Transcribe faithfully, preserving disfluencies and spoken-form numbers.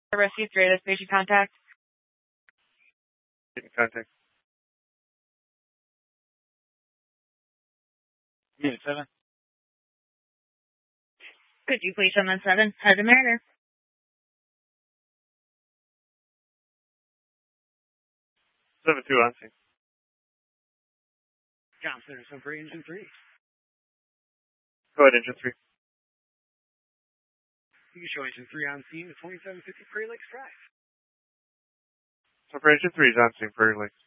Rescue three, that's patient contact. Patient contact. Unit seven. Could you please summon seven? Head to Mariner. seven two on scene. John Center, so for engine three. Go ahead, engine three. You can show engine three on scene at twenty-seven fifty Prairie Lakes Drive. So for engine three is on scene, Prairie Lakes.